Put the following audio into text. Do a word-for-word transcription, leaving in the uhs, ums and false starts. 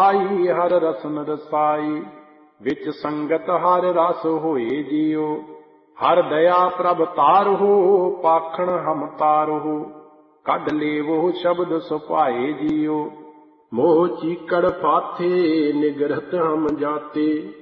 ਪਾਈ ਹਰ ਰਸਨ ਰਸਾਈ। ਵਿੱਚ ਸੰਗਤ ਹਰ ਰਸ ਹੋਏ ਜੀਓ, ਹਰ ਦਇਆ ਪ੍ਰਭ ਤਾਰਹੁ ਪਾਖਣ ਹਮ ਤਾਰਹੁ। ਕੱਢ ਲੇਵੋ ਸ਼ਬਦ ਸੁਭਾਏ ਜੀਓ, ਮੋਹ ਚੀਕੜ ਫਾਥੇ ਨਿਗਰਤ ਹਮ ਜਾਤੇ।